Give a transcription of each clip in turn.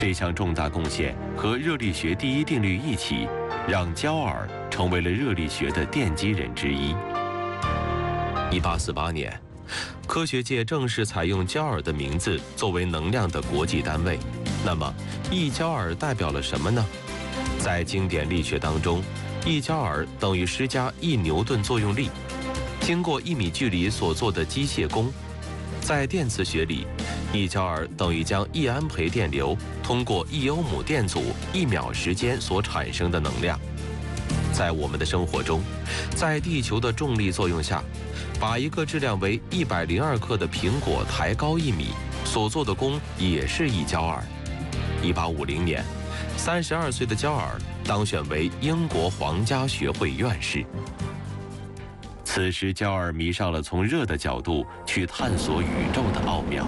这项重大贡献和热力学第一定律一起，让焦耳成为了热力学的奠基人之一。1848年，科学界正式采用焦耳的名字作为能量的国际单位。那么1焦耳代表了什么呢？在经典力学当中，1焦耳等于施加1牛顿作用力，经过1米距离所做的机械功。在电磁学里，1焦耳等于将1安培电流通过1欧姆电阻1秒时间所产生的能量。在我们的生活中，在地球的重力作用下，把一个质量为102克的苹果抬高1米所做的功也是1焦耳。1850年，32岁的焦耳当选为英国皇家学会院士。此时，焦耳迷上了从热的角度去探索宇宙的奥妙。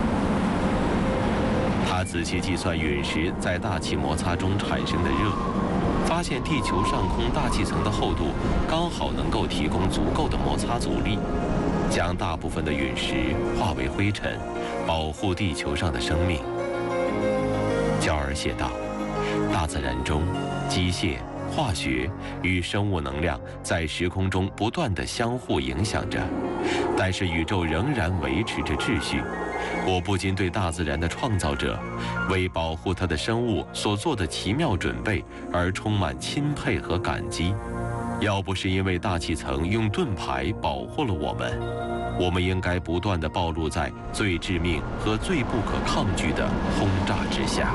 他仔细计算陨石在大气摩擦中产生的热，发现地球上空大气层的厚度刚好能够提供足够的摩擦阻力，将大部分的陨石化为灰尘，保护地球上的生命。焦耳写道：大自然中，机械、化学与生物能量在时空中不断地相互影响着，但是宇宙仍然维持着秩序。我不禁对大自然的创造者为保护它的生物所做的奇妙准备而充满钦佩和感激。要不是因为大气层用盾牌保护了我们应该不断地暴露在最致命和最不可抗拒的轰炸之下。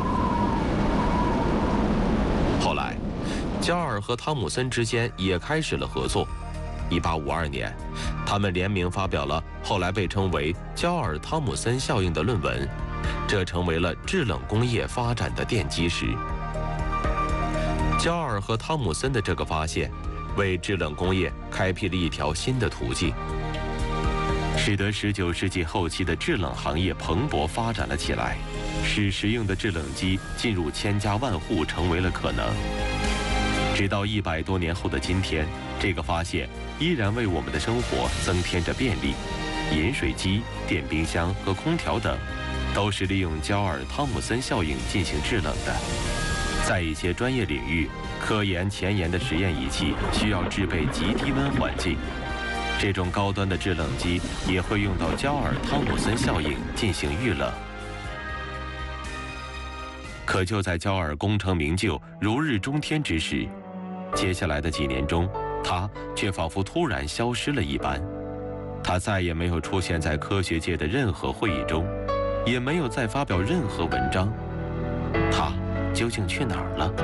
后来，焦耳和汤姆森之间也开始了合作。1852年，他们联名发表了后来被称为焦耳汤姆森效应的论文，这成为了制冷工业发展的奠基石。焦耳和汤姆森的这个发现，为制冷工业开辟了一条新的途径，使得19世纪后期的制冷行业蓬勃发展了起来，使实用的制冷机进入千家万户成为了可能。直到100多年后的今天，这个发现依然为我们的生活增添着便利。饮水机、电冰箱和空调等，都是利用焦耳汤姆森效应进行制冷的。在一些专业领域，科研前沿的实验仪器需要制备极低温环境，这种高端的制冷机也会用到焦耳汤姆森效应进行预冷。可就在焦耳功成名就、如日中天之时，接下来的几年中，他却仿佛突然消失了一般。他再也没有出现在科学界的任何会议中，也没有再发表任何文章。他究竟去哪儿了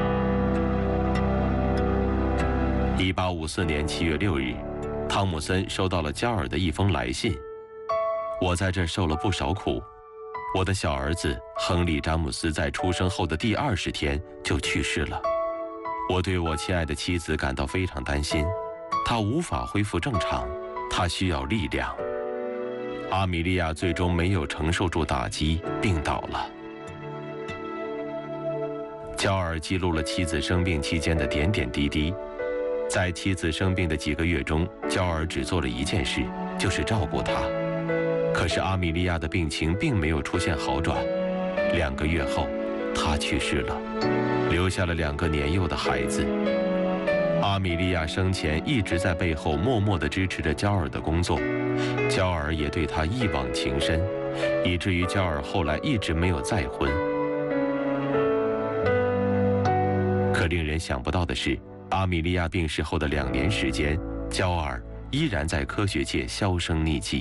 ？1854年7月6日，汤姆森收到了焦耳的一封来信：我在这受了不少苦，我的小儿子亨利·詹姆斯在出生后的第20天就去世了。我对我亲爱的妻子感到非常担心，她无法恢复正常，她需要力量。阿米莉亚最终没有承受住打击，病倒了。焦耳记录了妻子生病期间的点点滴滴。在妻子生病的几个月中，焦耳只做了一件事，就是照顾她。可是阿米莉亚的病情并没有出现好转，2个月后，她去世了，留下了2个年幼的孩子。阿米莉亚生前一直在背后默默地支持着焦耳的工作，焦耳也对她一往情深，以至于焦耳后来一直没有再婚。可令人想不到的是，阿米莉亚病逝后的2年时间，焦耳依然在科学界销声匿迹。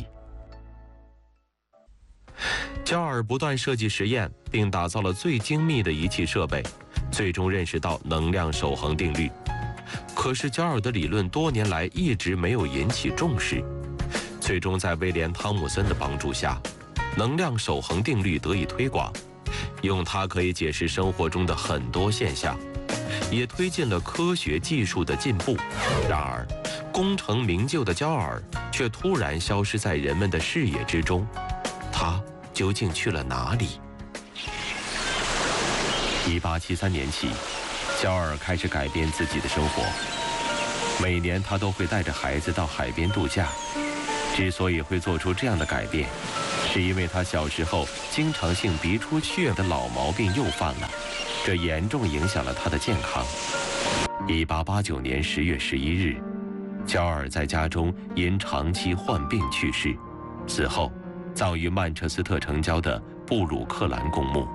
焦耳不断设计实验，并打造了最精密的仪器设备，最终认识到能量守恒定律。可是焦耳的理论多年来一直没有引起重视，最终在威廉·汤姆森的帮助下，能量守恒定律得以推广，用它可以解释生活中的很多现象，也推进了科学技术的进步。然而，功成名就的焦耳却突然消失在人们的视野之中，他究竟去了哪里？1873年起，焦耳开始改变自己的生活。每年他都会带着孩子到海边度假。之所以会做出这样的改变， 是因为他小时候经常性鼻出血的老毛病又犯了，这严重影响了他的健康。1889年10月11日，焦耳在家中因长期患病去世，死后葬于曼彻斯特城郊的布鲁克兰公墓。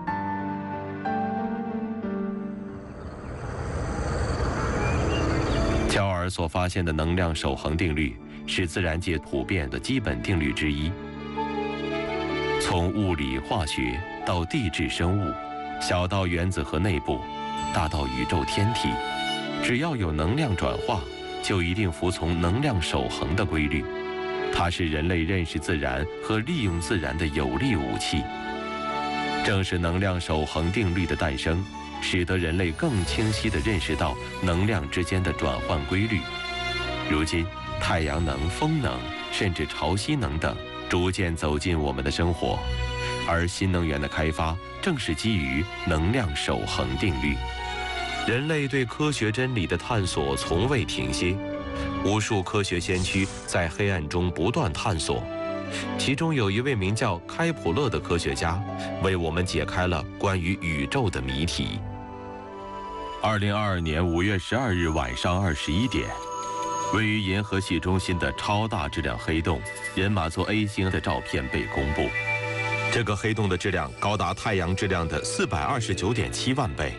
焦耳所发现的能量守恒定律是自然界普遍的基本定律之一。从物理化学到地质生物，小到原子核内部，大到宇宙天体，只要有能量转化，就一定服从能量守恒的规律。它是人类认识自然和利用自然的有力武器。正是能量守恒定律的诞生，使得人类更清晰地认识到能量之间的转换规律。如今，太阳能、风能，甚至潮汐能等，逐渐走进我们的生活，而新能源的开发正是基于能量守恒定律。人类对科学真理的探索从未停歇，无数科学先驱在黑暗中不断探索。其中有一位名叫开普勒的科学家，为我们解开了关于宇宙的谜题。2022年5月12日晚上21点，位于银河系中心的超大质量黑洞人马座 A 星的照片被公布。这个黑洞的质量高达太阳质量的429.7万倍。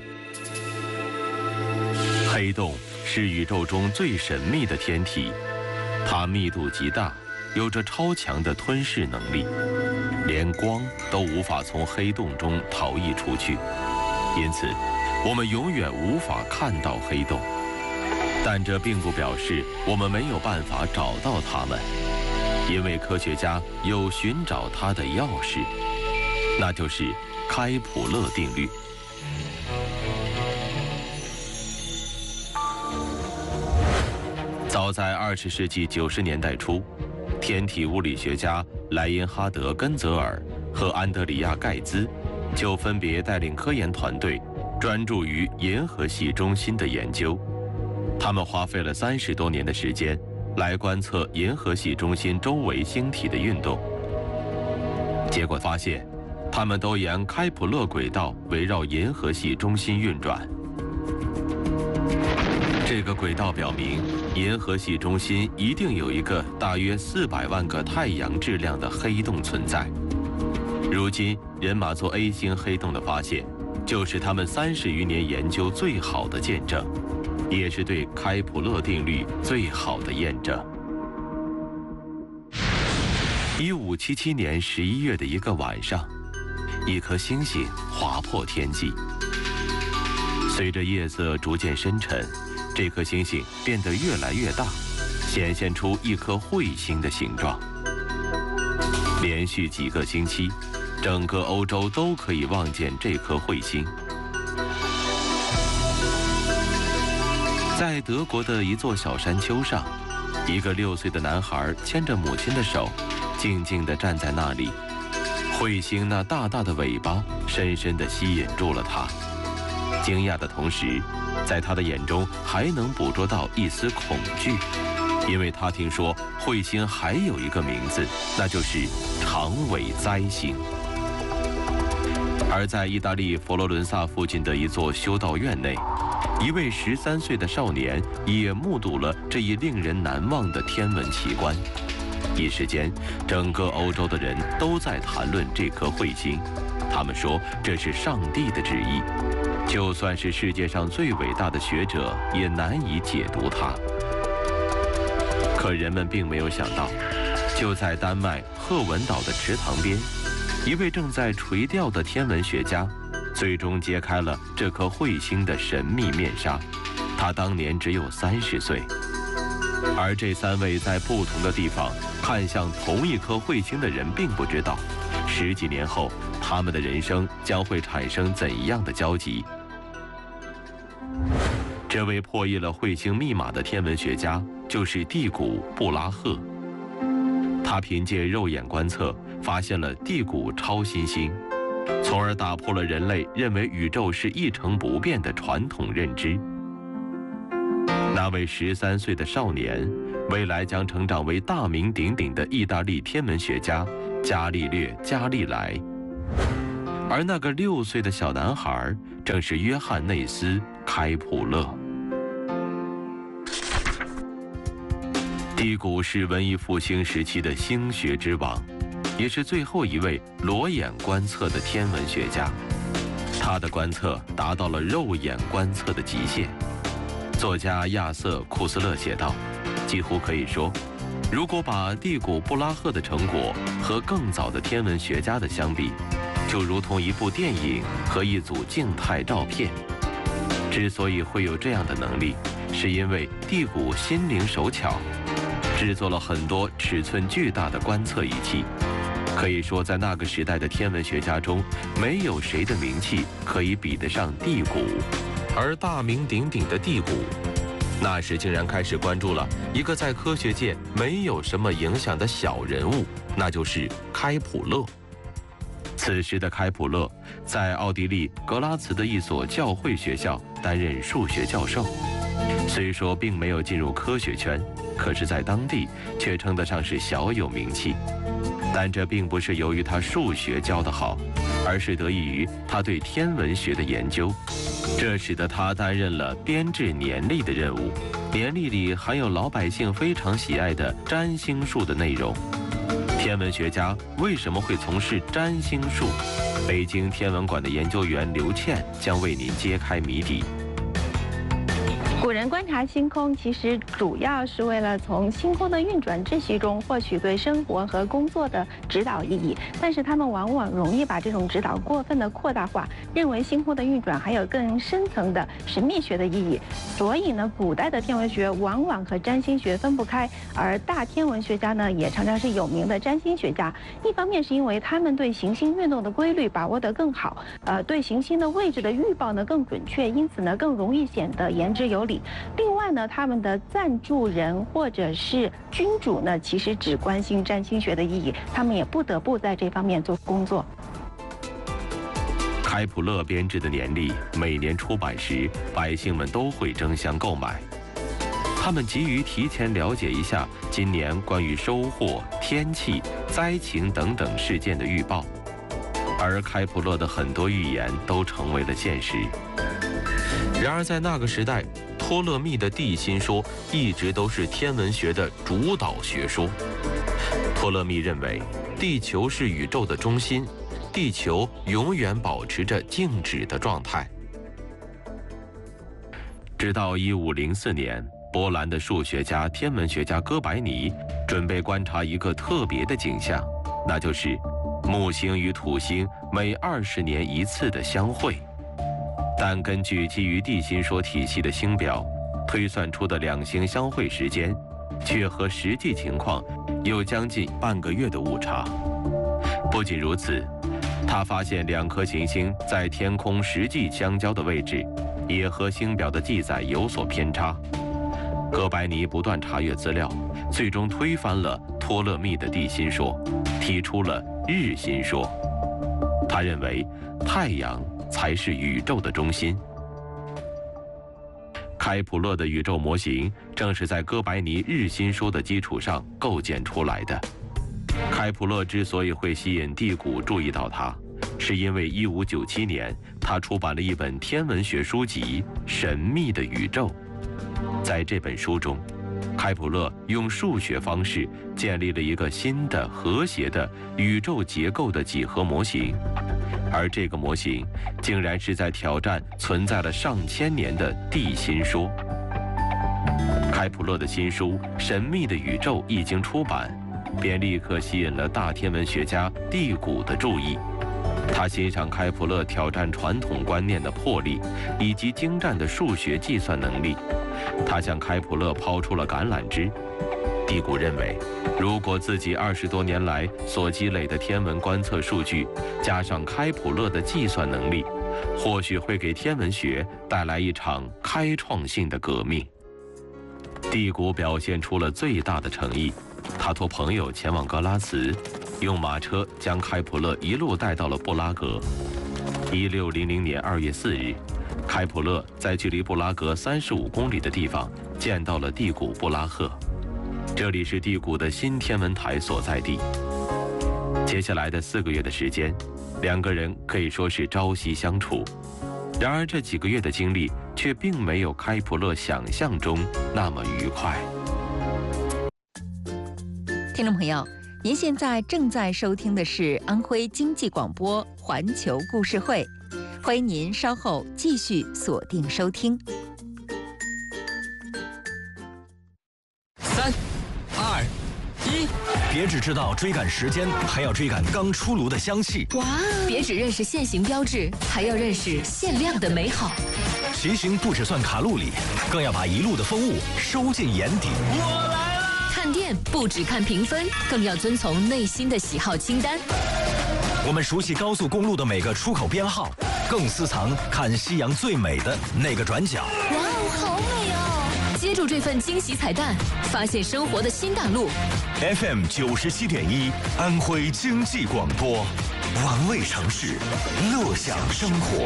黑洞是宇宙中最神秘的天体，它密度极大，有着超强的吞噬能力，连光都无法从黑洞中逃逸出去，因此我们永远无法看到黑洞。但这并不表示我们没有办法找到它们，因为科学家有寻找它的钥匙，那就是开普勒定律。早在20世纪90年代初，天体物理学家莱因哈德·根泽尔和安德里亚·盖兹就分别带领科研团队专注于银河系中心的研究。他们花费了30多年的时间来观测银河系中心周围星体的运动。结果发现，它们都沿开普勒轨道围绕银河系中心运转。这个轨道表明，银河系中心一定有一个大约400万个太阳质量的黑洞存在。如今，人马座 A 星黑洞的发现，就是他们30余年研究最好的见证，也是对开普勒定律最好的验证。1577年11月的一个晚上，一颗星星划破天际。随着夜色逐渐深沉，这颗星星变得越来越大，显现出一颗彗星的形状。连续几个星期，整个欧洲都可以望见这颗彗星。在德国的一座小山丘上，一个6岁的男孩牵着母亲的手，静静地站在那里。彗星那大大的尾巴深深地吸引住了他。惊讶的同时，在他的眼中还能捕捉到一丝恐惧，因为他听说彗星还有一个名字，那就是长尾灾星。而在意大利佛罗伦萨附近的一座修道院内，一位13岁的少年也目睹了这一令人难忘的天文奇观。一时间，整个欧洲的人都在谈论这颗彗星，他们说这是上帝的旨意，就算是世界上最伟大的学者也难以解读它。可人们并没有想到，就在丹麦赫文岛的池塘边，一位正在垂钓的天文学家最终揭开了这颗彗星的神秘面纱。他当年只有30岁，而这3位在不同的地方看向同一颗彗星的人并不知道，10几年后他们的人生将会产生怎样的交集。这位破译了彗星密码的天文学家就是蒂古·布拉赫。他凭借肉眼观测发现了蒂古超新星，从而打破了人类认为宇宙是一成不变的传统认知。那位13岁的少年，未来将成长为大名鼎鼎的意大利天文学家伽利略、伽利来。而那个6岁的小男孩正是约翰内斯·开普勒。第谷是文艺复兴时期的星学之王，也是最后一位裸眼观测的天文学家。他的观测达到了肉眼观测的极限。作家亚瑟·库斯勒写道，几乎可以说，如果把蒂古布拉赫的成果和更早的天文学家的相比，就如同一部电影和一组静态照片。之所以会有这样的能力，是因为蒂古心灵手巧，制作了很多尺寸巨大的观测仪器。可以说，在那个时代的天文学家中，没有谁的名气可以比得上蒂古。而大名鼎鼎的蒂古，那时竟然开始关注了一个在科学界没有什么影响的小人物，那就是开普勒。此时的开普勒在奥地利格拉茨的一所教会学校担任数学教授，虽说并没有进入科学圈，可是在当地却称得上是小有名气。但这并不是由于他数学教得好，而是得益于他对天文学的研究。这使得他担任了编制年历的任务，年历里含有老百姓非常喜爱的占星术的内容。天文学家为什么会从事占星术？北京天文馆的研究员刘倩将为您揭开谜底。 古人观察星空，其实主要是为了从星空的运转秩序中获取对生活和工作的指导意义，但是他们往往容易把这种指导过分的扩大化，认为星空的运转还有更深层的神秘学的意义。所以呢，古代的天文学往往和占星学分不开，而大天文学家呢，也常常是有名的占星学家。一方面是因为他们对行星运动的规律把握得更好，对行星的位置的预报呢更准确，因此呢更容易显得言之有理。另外呢，他们的赞助人或者是君主呢，其实只关心占星学的意义，他们也不得不在这方面做工作。 开普勒编制的年历每年出版时，百姓们都会争相购买。他们急于提前了解一下今年关于收获、天气、灾情等等事件的预报，而开普勒的很多预言都成为了现实。然而在那个时代，托勒密的地心说一直都是天文学的主导学说。托勒密认为，地球是宇宙的中心，地球永远保持着静止的状态。直到1504年，波兰的数学家、天文学家哥白尼准备观察一个特别的景象，那就是木星与土星每20年一次的相会。但根据基于地心说体系的星表推算出的两星相会时间，却和实际情况有将近半个月的误差。不仅如此，他发现2颗行星在天空实际相交的位置，也和星表的记载有所偏差。哥白尼不断查阅资料，最终推翻了托勒密的地心说，提出了日心说。他认为太阳才是宇宙的中心。开普勒的宇宙模型正是在哥白尼日心说的基础上构建出来的。开普勒之所以会吸引蒂古注意到他，是因为1597年他出版了一本天文学书籍《神秘的宇宙》。在这本书中，开普勒用数学方式建立了一个新的和谐的宇宙结构的几何模型，而这个模型竟然是在挑战存在了上千年的地心说。开普勒的新书《神秘的宇宙》一经出版，便立刻吸引了大天文学家蒂古的注意。他欣赏开普勒挑战传统观念的魄力，以及精湛的数学计算能力。他向开普勒抛出了橄榄枝。蒂古认为，如果自己20多年来所积累的天文观测数据，加上开普勒的计算能力，或许会给天文学带来一场开创性的革命。蒂古表现出了最大的诚意，他托朋友前往格拉茨，用马车将开普勒一路带到了布拉格。1600年2月4日，开普勒在距离布拉格35公里的地方见到了蒂古布拉赫，这里是蒂古的新天文台所在地。 接下来的4个月的时间，2个人可以说是朝夕相处。然而这几个月的经历却并没有开普勒想象中那么愉快。 听众朋友，您现在正在收听的是安徽经济广播环球故事会，欢迎您稍后继续锁定收听。 3、2、1，别只知道追赶时间，还要追赶刚出炉的香气。 哇！别只认识限行标志，还要认识限量的美好。 骑行不只算卡路里，更要把一路的风物收进眼底。我来了！ 看店不只看评分，更要遵从内心的喜好清单。 我们熟悉高速公路的每个出口编号，更私藏看夕阳最美的那个转角。 哇哦，好美哦！接住这份惊喜彩蛋，发现生活的新大陆。 FM 97.1，安徽经济广播，玩味城市，乐享生活。